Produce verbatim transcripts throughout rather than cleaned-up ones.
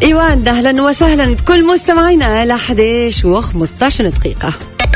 إيوان أهلا وسهلا بكل مستمعينا على أحد عشر وخمسطعش دقيقة.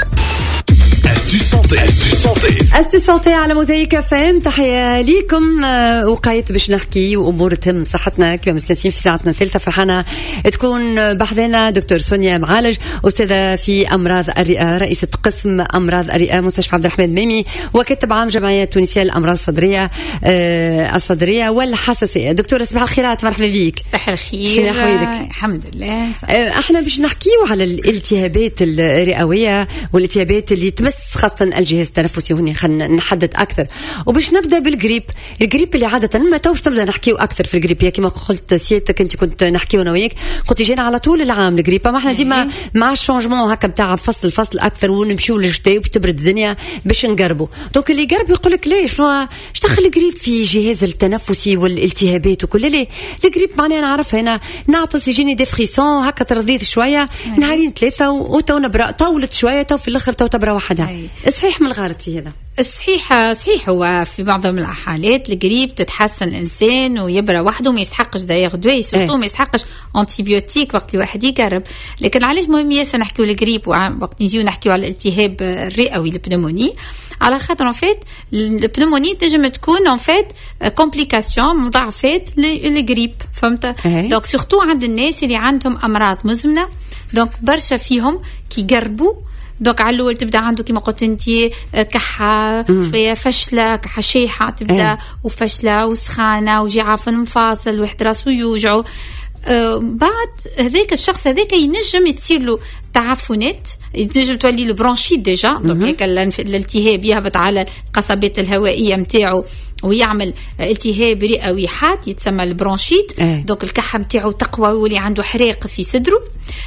أستو سونتي على موزايك فام. تحية ليكم. وقايت باش نحكي وأمور تهم صحتنا كما مستنسين في ساعتنا الثالثة. فرحانة تكون بحذنا دكتور سونيا معالج، أستاذة في أمراض الرئة، رئيسة قسم أمراض الرئة مستشفى عبد الرحمن ميمي، وكاتب عام جمعية تونسية للأمراض الصدرية آه الصدرية والحساسية. دكتورة صباح الخيرات، مرحبا بيك. صباح الخير. الحمد لله. آه احنا باش نحكيو على الالتهابات الرئوية والالتهابات اللي تمس خاصة الجهاز التنفسي. هوني خلينا نحدد أكثر، وباش نبدأ بالجريب. الجريب اللي عادة ما توش نبدأ نحكيو أكثر في الجريب، يا كما قلت سيادتك أنت كنت نحكيو أنا وياك، قلت جينا على طول العام الجريب، ما احنا ديما مع الشونجمون هكا بتاع فصل فصل أكثر ونمشيو للشتاء باش تبرد الدنيا باش نقربوا. دونك اللي يقرب يقول لك ليش شنو ايش دخل الجريب في جهاز التنفسي والالتهابات وكل ليه الجريب معناها نعرف هنا نعطس يجيني دي فريسون هكا ترضيت شوية نهارين ثلاثة وتو نبرأ طولت شوية تو في الآخر تو تبرأ وحدها. صحيح من الغلط في هذا؟ الصحيح صحيح، هو في معظم الحالات الجريب تتحسن الانسان ويبرى وحده، ما يسحقش داير دواء سورتو ما يسحقش انتيبيوتيك وقت الواحد يقرب. لكن علاش مهم ياسر نحكيو الجريب وقت نجيو نحكيو على الالتهاب الرئوي البنوموني؟ على خاطر ان فيت البنوموني تنجم تكون ان فيت كومبليكاسيون مضاعفات للجريب، فهمت؟ دونك سورتو عند الناس اللي عندهم امراض مزمنه، دونك برشا فيهم كي يقربوا دوك على الأول تبدأ عنده كما قلت أنتي كحة شوية فشلة، كحة شيحة تبدأ أه. وفشلة وسخانة وجعاف منفاصل واحد راسه يوجعه. آه بعد هذاك الشخص هذاك ينجم تصير له تعفنات، ينجم تولي له برونشيت ديجا، دوك هيك الالتهاب يهبط على القصبات الهوائية متاعه ويعمل التهاب رئوي حاد يتسمى البرونشيت. أه. دوك الكحة متاعه تقوى ويولي عنده حريق في صدره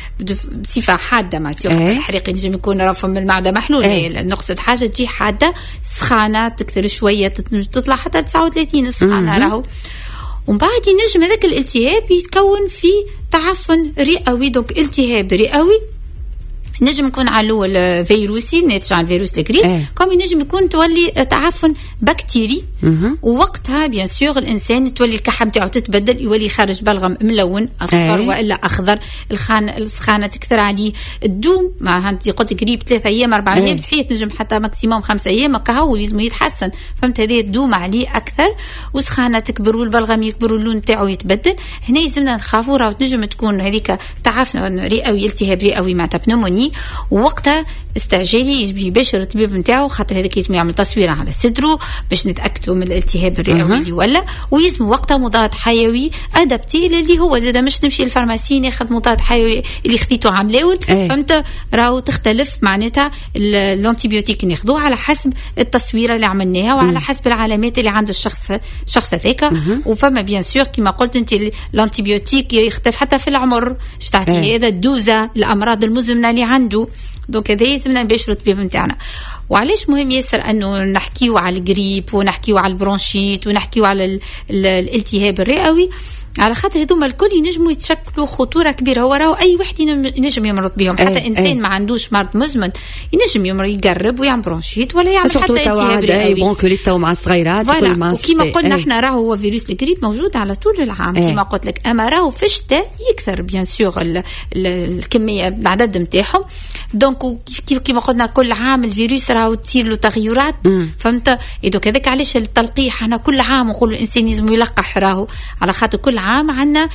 بصفة حادة، ما تصير أه. الحريق ينجم يكون رفع من المعدة محلول، أه. نقصد حاجة تجي حادة، سخانة تكثر شوية تطلع حتى تسعة وثلاثين السخانة راهو. ومن بعد ينجم هذاك الالتهاب يتكون في تعفن رئوي، دوك التهاب رئوي نجم يكون على الأول فيروسي ناتج عن فيروس الجريب، أه. كم ينجم يكون تولي تعفن بكتيري، مه. ووقتها بيان سور الإنسان تولي الكحة متاعه تتبدل، يولي خارج بلغم ملون أصفر أه. وإلا أخضر، الخان السخانة تكثر عليه، الدوم ما هانتي قلت جريب ثلاثة أيام أربع أيام أه. صحيح تنجم حتى ماكسيموم خمسة أيام كهو لازم يتحسن، فهمت؟ هذه الدوم عليه أكثر وسخانة تكبر والبلغم يكبر واللون متاعه يتبدل. هنا يلزمنا نخافوا، راه تنجم تكون هذيك تعفن رئوي التهاب رئوي مع بنوموني، ووقتها استعجالي يجي يباشر الطبيب نتاعو، خاطر هذاك لازم يعمل تصويره على صدره باش نتاكدوا من الالتهاب الرئوي اللي ولا، ويلزم وقتها مضاد حيوي ادابتي اللي هو زاد مش نمشي للفارماسي ناخذ مضاد حيوي اللي خذيته عام الاول، فهمت؟ راهو تختلف معناتها الانتيبيوتيك ناخذوه على حسب التصويره اللي عملناها وعلى حسب العلامات اللي عند الشخص الشخص هذاك. وفما بيان سور كما قلت انت الانتيبيوتيك يختلف حتى في العمر، اش تعطي هذا الدوزه الامراض المزمنه اللي عنده، دونك هذا لازمنا نباشروا الطبيب نتاعنا. وعلاش مهم ياسر انه نحكيو على الجريب ونحكيو على البرونشيت ونحكيو على ال ال الالتهاب الرئوي؟ على خاطر هذوما الكل ينجموا يتشكلوا خطوره كبيره، هو راهو اي واحد ينجم يمرض بهم، حتى أي انسان أي. ما عندوش مرض مزمن ينجم يمرض يقرب ويعمل برونشيت ولا يعمل حتى التهاب رئوي. بون كوليتو مع الصغيرات وكما قلنا احنا راهو هو فيروس الجريب موجود على طول العام كما قلت لك، اما راهو في الشتاء يكثر بيان سور الكميه العدد نتاعهم. دونك كيف كيما قلنا كل عام الفيروس راهو تصير له تغيرات، فهمت؟ دونك هذاك علاش التلقيح احنا كل عام نقول الانسان لازم يلقح راهو، على خاطر كل عام عندنا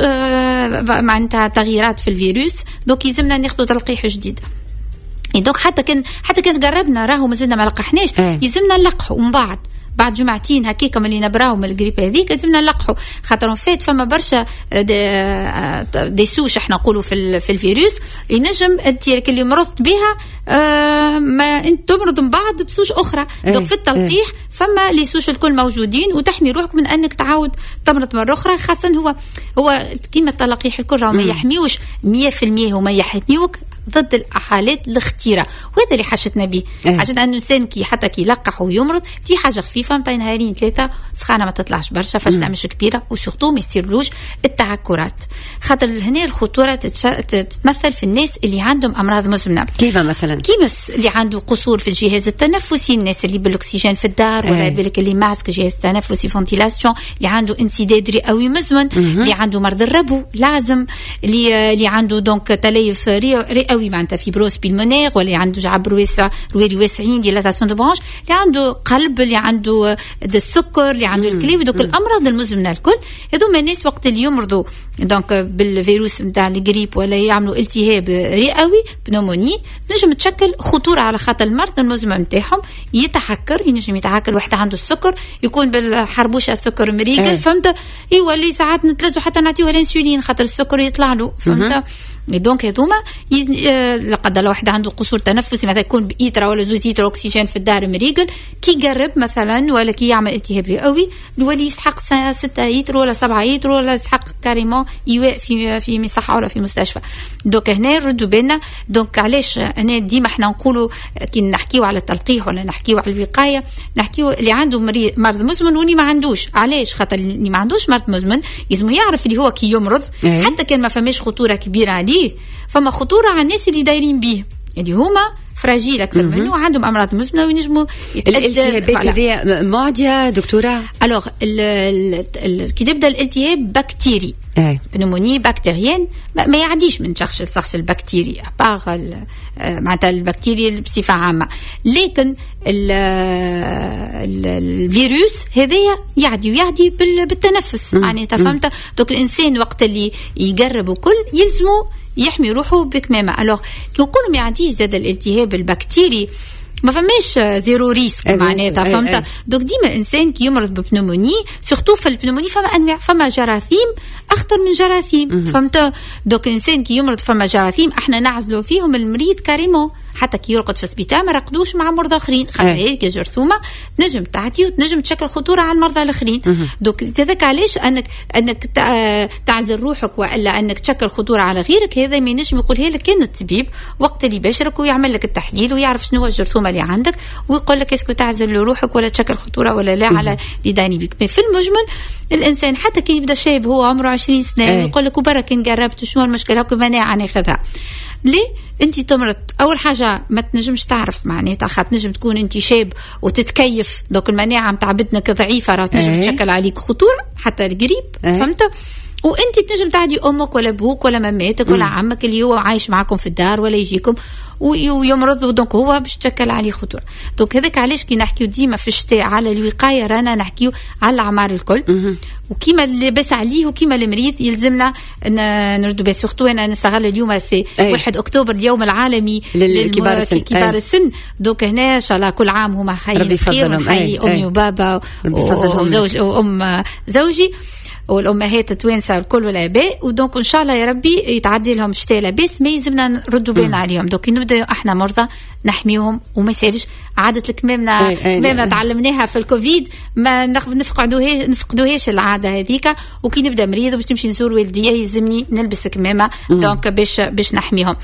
آه معناتها تغييرات في الفيروس، دونك يلزمنا ناخذ تلقيح جديد. دونك حتى كان حتى كان جربنا راهو مازلنا ما لقحناش، يلزمنا نلقحوا ومن بعد بعد جمعتين هكاك من اللي نبراو من الجريب هذيك لازمنا نلقحوا، خاطر فات فما برشا دي سوش احنا نقولوا في في الفيروس ينجم انت اللي مرضت بها آه ما انت تمرض من بعد بسوش اخرى. دونك في التلقيح فما لي سوش الكل موجودين وتحمي روحك من انك تعاود تمرض مره اخرى، خاصه هو هو كيما التلقيح الكل ما يحميوش مية في المية، هما يحميوك ضد الحالات الاختيرة، وهذا اللي حشتنا به أه. عشان أن الإنسان كي حتى كي يلقح ويمرض دي حاجة خفيفة متى نهارين ثلاثة سخانة ما تطلعش برشا، فشلة مش كبيرة، وسورتو ما يصيرلوش التعكرات، خاطر هنا الخطوره تتش... تتمثل في الناس اللي عندهم امراض مزمنه. كيما مثلا كيما اللي عنده قصور في الجهاز التنفسي، الناس اللي بالاكسجين في الدار، ولا بالك اللي ماسك جهاز تنفسي فونتيلاسيون، اللي عنده انسداد رئوي مزمن، اللي عنده مرض الربو لازم، اللي اللي عنده دونك تليف رئوي معناتها فيبروس بالمونير، ولا عنده جعب واسع رويري واسعين ديلاتاسيون دو برانش، اللي عنده قلب، اللي عنده السكر، اللي عنده الكلى. دوك الامراض المزمنه الكل هذوما الناس وقت اللي يمرضوا دونك بالفيروس نتاع الجريب ولا يعملوا التهاب رئوي بنوموني، نجم تشكل خطوره على خاطر المرض المزمن نتاعهم يتحكر، ينجم يتحكر. واحد عنده السكر يكون بالحربوشه السكر مريقل، فهمت، يولي ساعات نتلزوا حتى نعطيوه الانسولين خاطر السكر يطلع له، فهمت. دونك هذوما لقد لو واحد عنده قصور تنفسي مثلا يكون بإيترا ولا زوز لتر اكسجين في الدار مريقل، كي يقرب مثلا ولا كي يعمل التهاب رئوي يولي يستحق ستة لتر ولا سبعة لتر ولا يستحق كاريمون يواء في في مصحه ولا في مستشفى. دونك هنا ردوا بالنا. دونك علاش هنا ديما احنا نقولوا كي نحكيو على التلقيح ولا نحكيو على الوقايه، نحكيو اللي عنده مرض مزمن واللي ما عندوش. علاش؟ خاطر اللي ما عندوش مرض مزمن لازم يعرف اللي هو كي يمرض حتى كان ما فماش خطوره كبيره عليه، فما خطوره على الناس اللي دايرين به اللي هما فراجيل اكثر منه وعندهم امراض مزمنه وينجموا الالتهابات هذه معديه دكتوره. الوغ كي تبدا الالتهاب بكتيري بنوموني بكتيريان ما يعديش من شخص لشخص البكتيري باغ معناتها البكتيريا بصفه عامه، لكن الفيروس هذايا يعدي ويعدي بالتنفس معناتها، فهمت. دوك الانسان وقت اللي يقرب وكل يلزمه يحمي روحه بكمامه. الوغ كي نقولوا ما يعديش زاد الالتهاب البكتيري ما فماش زيرو ريسك معناتها، فهمت. دوك ديما الانسان كي يمرض ببنوموني سورتو في البنوموني فما انواع، فما جراثيم اخطر من جراثيم، فهمت. دوك الانسان كي يمرض فما جراثيم احنا نعزلوا فيهم المريض كاريمون، حتى كي يرقد في السبيطار ما رقدوش مع مرضى اخرين، خاطر هيك جرثومه نجم تعدي وتنجم تشكل خطوره على المرضى الاخرين. دوك هذاك علاش انك انك تعزل روحك والا انك تشكل خطوره على غيرك، هذا ما ينجم يقولها لك كان الطبيب وقت اللي يباشرك ويعمل لك التحليل ويعرف شنو هو الجرثومه اللي عندك ويقول لك اسكو تعزل روحك ولا تشكل خطوره ولا لا على اللي داني بك. في المجمل الانسان حتى كي يبدا شاب هو عمره عشرين سنه ويقول لك وبرك ان جربت شنو المشكله هكا مناعه ناخذها. ليه انت تمرض؟ اول حاجه ما تنجمش تعرف معناتها خاطر تنجم تكون انت شاب وتتكيف، دوك المناعه نتاع بدنك ضعيفه راه تنجم تشكل عليك خطوره حتى القريب، فهمت. وانت تنجم تعدي امك ولا ابوك ولا مامتك ولا عمك اللي هو عايش معكم في الدار ولا يجيكم ويمرض، دونك هو باش تشكل عليه خطوره. دونك هذاك علاش كي نحكيو ديما في الشتاء على الوقايه رانا نحكيو على الاعمار الكل، وكيما اللي بس عليه وكيما المريض يلزمنا نردوا به. سورتو انا نستغل اليوم سي واحد اكتوبر اليوم العالمي للكبار السن, كبار السن. دوك هنا ان شاء الله كل عام هما خير بخير، ونحيي امي وبابا وزوج وام زوجي والامهات التوانسه الكل والاباء، ودونك ان شاء الله يا ربي يتعدي لهم شتاء لاباس ما يلزمنا نردوا بالنا عليهم. دوك نبدا احنا مرضى نحميهم وما يسالش عاده الكمامه كمامه تعلمناها في الكوفيد ما نفقدوهاش نفقدوهاش العاده هذيك، وكي نبدا مريض باش تمشي نزور والديا يلزمني نلبس كمامه دونك باش باش نحميهم.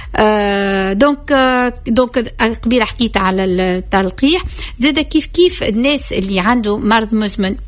آه دونك آه دونك قبيله حكيت على التلقيح، زاد كيف كيف الناس اللي عنده مرض مزمن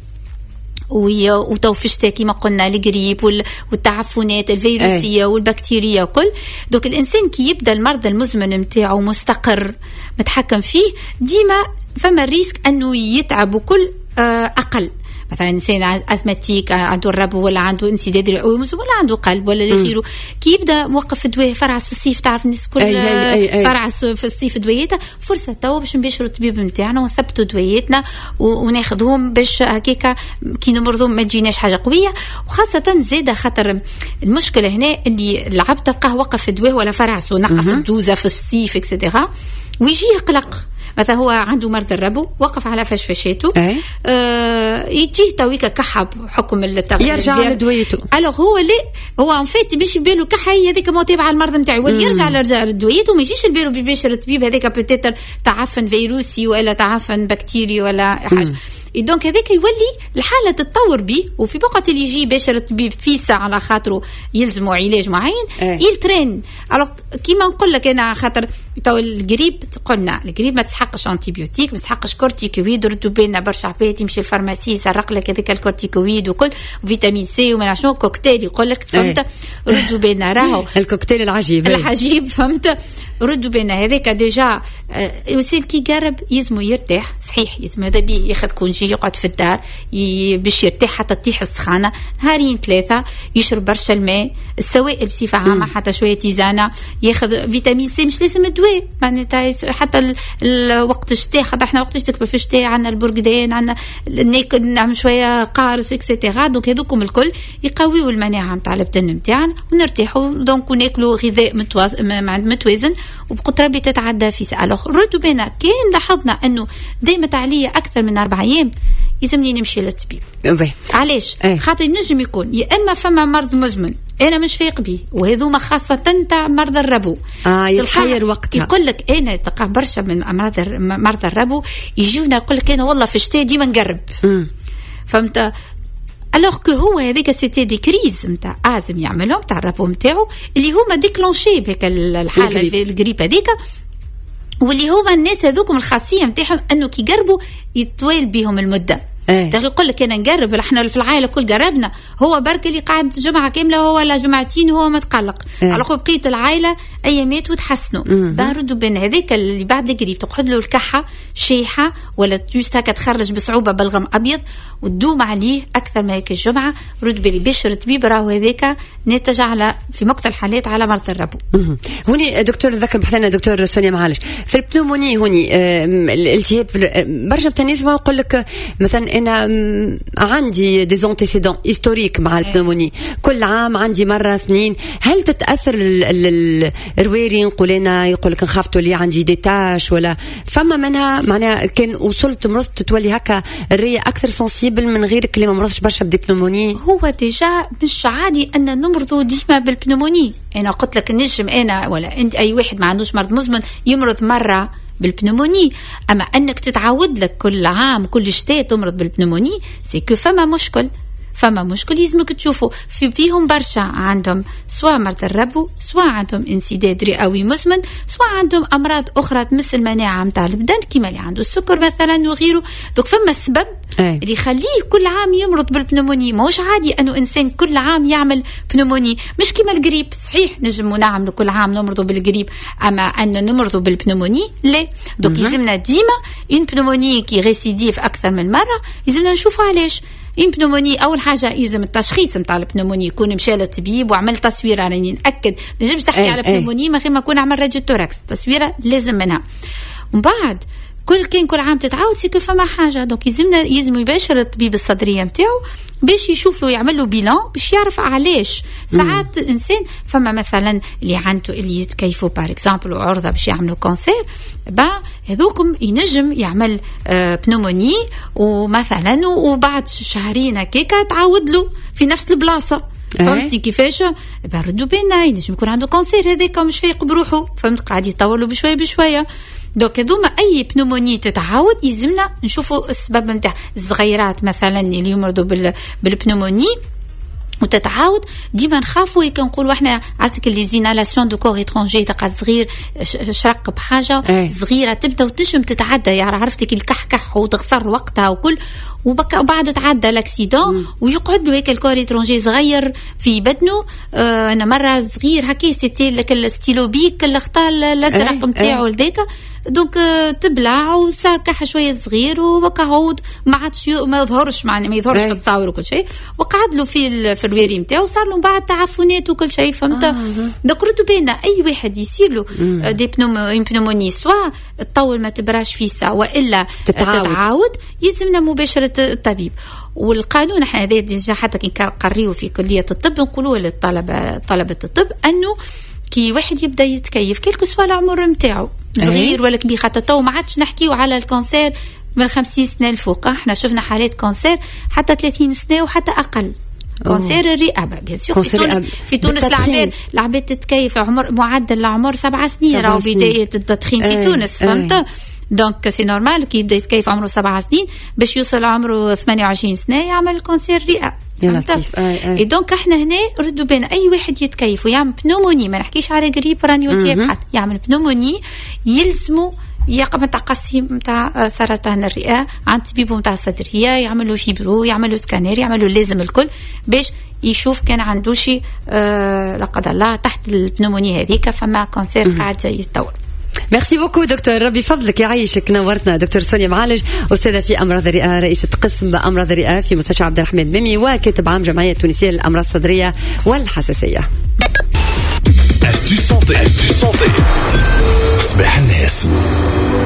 وتو في الشتاء كما قلنا الجريب والتعفنات الفيروسيه والبكتيريه وكل. دوك الانسان كي يبدا المرض المزمن نتاعو مستقر متحكم فيه ديما فما الريسك انه يتعب وكل اقل. مثلا انسان ازماتيك عنده الربو ولا عنده انسداد رئوي ولا عنده قلب ولا غيره، كي يبدا موقف دواء فرعس في الصيف، تعرف الناس كل أي أي أي فرعس في الصيف دويتها، فرصه توا باش نباشروا الطبيب نتاعنا ونثبتوا دويتنا وناخذهم باش هكاكا كي نمرضوا ما تجيناش حاجه قويه. وخاصه زاده خاطر المشكله هنا اللي العبد تلقاه وقف دواء ولا فرعس ونقص الدوزه في الصيف اكسترا ويجي يقلق. مثلا هو عنده مرض الربو وقف على فشفشاته آه يجي تويكا كحب حكم التغيير يرجع لدويته. الوغ هو لا هو ان فيت باش يبالو كحي هذيك متابعه المرض نتاعي ولا يرجع لدويته ما يجيش البيرو بيباشر الطبيب هذاك بوتيتر تعفن فيروسي ولا تعفن بكتيري ولا حاجه. دونك هذاك يولي الحاله تتطور به، وفي وقت اللي يجي باشر الطبيب فيسا على خاطره يلزموا علاج معين يلترين. الوغ كيما نقول لك انا خاطر تو القريب قلنا القريب ما تسحق يسحقش انتيبيوتيك، ما يسحقش كورتيكويد. ردوا بالنا برشا عباد يمشي الفارماسي يسرق لك هذاك الكورتيكويد وكل فيتامين سي وما شنو كوكتيل يقول لك فهمت. ردوا بالنا راهو الكوكتيل العجيب العجيب فهمت. ردوا بالنا هذاك ديجا الانسان كي يقرب يزمو يرتاح صحيح، يزمو هذا بيه ياخذ كونجي يقعد في الدار باش يرتاح حتى تطيح السخانه نهارين ثلاثه، يشرب برشا الماء، السوائل بصفه عامه حتى شويه تيزانه، ياخذ فيتامين سي مش لازم الدواء معناتها حتى وقت الشتاء. خاطر احنا وقتاش تكبر في الشتاء عندنا البرقدان عندنا ناكل نعمل شويه قارص اكسيتيرا، دونك هذوكم الكل يقويوا المناعه نتاع البدن نتاعنا ونرتاحوا، دونك وناكلوا غذاء متوازن وبقدر ربي تتعدى في ساعه. الوغ ردوا بينا كان لاحظنا انه دائما عليا اكثر من اربع ايام يلزمني نمشي للطبيب. علاش؟ خاطر نجم يكون يا اما فما مرض مزمن انا مش فايق به، وهذوما خاصه تاع مرض الربو اه يتحير وقتها. يقول لك انا تلقى برشا من امراض مرض الربو يجيونا يقول لك انا والله في الشتاء ديما نقرب فهمت. الوغ كو هو هذيك سيتي دي كريز نتاع ازم يعملهم تاع الربو نتاعو اللي هما ديكلونشي بهيك الحاله في الجريب هذيك، واللي هما الناس هذوكم الخاصيه نتاعهم انه كي يقربوا يطول بهم المده. ايه. يقول لك انا نقرب، احنا في العائله كل قربنا، هو برك اللي قاعد جمعه كامله هو ولا جمعتين هو متقلق. ايه. على خب بقيه العائله ايامات وتحسنوا. باردوا بين هذاك اللي بعد القريب تقعد له الكحه شيحه ولا جوست هكا تخرج بصعوبه بلغم ابيض وتدوم عليه اكثر من هيك الجمعه، رد بالي باش الطبيب راهو هذاك نتج على في مقتل الحالات على مرض الربو. هوني دكتور ذكر بحثنا دكتور سونيا معالج في البنوموني هوني الالتهاب برشا الناس يقول لك مثلا انا عندي دي زونتيسيدون هيستوريك مع البنوموني، كل عام عندي مره اثنين، هل تتاثر الرويري نقول انا يقول لك نخاف تولي عندي ديتاش ولا فما منها معناها كان وصلت مرضت تولي هكا الريه اكثر سنسيبل من غيرك اللي ما مرضش برشا بالبنوموني؟ هو ديجا مش عادي ان نمرضوا ديما بالبنوموني. انا قلت لك نجم انا ولا انت اي واحد ما عندوش مرض مزمن يمرض مره بالبنوموني، اما انك تتعود لك كل عام كل شتاء تمرض بالبنوموني سي كو فما مشكل فما مشكل لازمك تشوفوا في فيهم برشا عندهم سواء مرض الربو سواء عندهم انسداد رئوي مزمن سواء عندهم امراض اخرى تمس المناعه نتاع البدن كيما اللي عنده السكر مثلا وغيره. دوك فما السبب أي. اللي يخليه كل عام يمرض بالبنوموني. ماهوش عادي انه انسان كل عام يعمل بنوموني، مش كيما الجريب صحيح نجم نعملوا كل عام نمرضوا بالجريب، اما ان نمرضوا بالبنوموني لا. دوك يلزمنا ديما ان بنوموني كي ريسيديف اكثر من مره يلزمنا نشوفوا علاش. إن بنوموني أول حاجة يلزم التشخيص نتاع البنوموني يكون مشى للطبيب وعمل تصويرة راني نأكد نجمش تحكي ايه على بنوموني من غير ما يكون عمل راديو توركس، تصويرة لازم منها. ومن بعد كل كان كل عام تتعاود سيكو فما حاجة دونك يلزمنا يلزم يباشر الطبيب الصدرية نتاعو باش يشوف له يعمل له بيلان باش يعرف علاش. ساعات الانسان فما مثلا اللي عنده اللي يتكيفوا بار اكزامبل وعرضه باش يعملوا كانسير با هذوكم ينجم يعمل آه بنوموني ومثلا وبعد شهرين هكاك تعاود له في نفس البلاصه. فهمتي كيفاش؟ بردوا بينا ينجم يكون عنده كانسير هذاك مش فايق بروحه، فهمت قاعد يطور له بشويه بشويه. دوك هذوما اي بنوموني تتعاود يلزمنا نشوفوا السبب نتاع الصغيرات مثلا اللي يمرضوا بال بالبنوموني وتتعاود ديما نخافوا كنقولوا احنا عرفتك اللي زينالاسيون دو كور ايترونجي تقع صغير شرق بحاجه ايه. صغيره تبدا وتنجم تتعدى يعني عرفتك الكحكح وتخسر وقتها وكل وبكا وبعد تعدى الاكسيدون ويقعد له هيك الكور ايترونجي صغير في بدنه. اه انا مره صغير هكا سيتي لك الستيلو بيك اللي اختار الازرق نتاعو ايه. لذاك دوك تبلع وصار كح شويه صغير وبقى عود ما عادش ما يظهرش معناه ما يظهرش في التصاور وكل شيء وقعد له في في الويري نتاعو صار له بعد تعفنات وكل شيء فهمت. آه. دوك ردوا بينا اي واحد يصير له دي بنوموني سواء تطول ما تبراش في ساعه والا تتعاود, تتعاود يلزمنا مباشره الطبيب. والقانون احنا هذا ديجا حتى كي نقريو في كليه الطب نقولوا للطلبه طلبه الطب انه كي واحد يبدا يتكيف كلكو سوا العمر نتاعو صغير ولا كبير، خاطر تو ما عادش نحكيو على الكانسير من خمسين سنه الفوق، احنا شفنا حالات كانسير حتى ثلاثين سنه وحتى اقل. كانسير الرئه بيان سور في تونس في تونس العباد العباد تتكيف عمر معدل العمر سبع سنين راهو بدايه التدخين في تونس فهمت. دونك سي نورمال كي يبدا يتكيف عمره سبع سنين باش يوصل عمره ثمانية وعشرين سنه يعمل كانسير رئه. يا لطيف. اي دونك احنا هنا ردوا بين اي واحد يتكيف ويعمل بنوموني ما نحكيش على قريب راني وتياب حتى يعمل بنوموني يلزموا يقام تقسيم نتاع سرطان الرئه عند طبيب نتاع الصدريه، يعملوا فيبرو، يعملوا سكانير، يعملوا لازم الكل باش يشوف كان عنده شي آه لا قدر الله تحت البنومونيا هذيك فما كانسير قاعد يتطور. ميرسي بوكو دكتور، ربي فضلك يعيشك، نورتنا. دكتور سونيا معالج، أستاذة في أمراض الرئة، رئيسة قسم أمراض الرئة في مستشفى عبد الرحمن بمي، وكاتب عام جمعية تونسية للأمراض الصدرية والحساسية. صباح الناس.